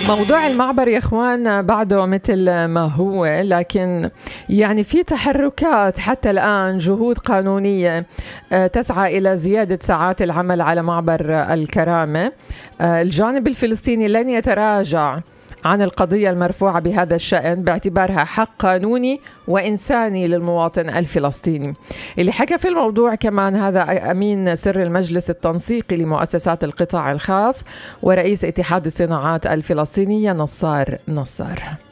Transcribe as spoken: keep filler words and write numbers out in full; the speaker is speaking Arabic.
موضوع المعبر يا اخوان بعده مثل ما هو، لكن يعني في تحركات حتى الآن، جهود قانونية تسعى إلى زيادة ساعات العمل على معبر الكرامة. الجانب الفلسطيني لن يتراجع عن القضية المرفوعة بهذا الشأن باعتبارها حق قانوني وإنساني للمواطن الفلسطيني. اللي حكى في الموضوع كمان هذا أمين سر المجلس التنسيقي لمؤسسات القطاع الخاص ورئيس اتحاد الصناعات الفلسطينية نصار نصار.